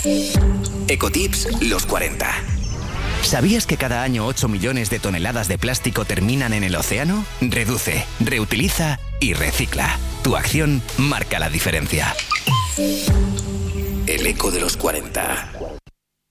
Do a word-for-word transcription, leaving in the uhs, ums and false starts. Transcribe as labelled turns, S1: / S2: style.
S1: Ecotips los cuarenta. ¿Sabías que cada año ocho millones de toneladas de plástico terminan en el océano? Reduce, reutiliza y recicla. Tu acción marca la diferencia. El eco de los cuarenta.